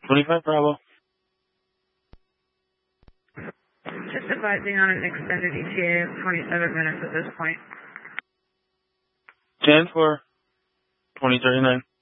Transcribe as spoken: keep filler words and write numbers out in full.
twenty-five Bravo. Just advising on an extended E T A of twenty-seven minutes at this point. ten for twenty thirty-nine.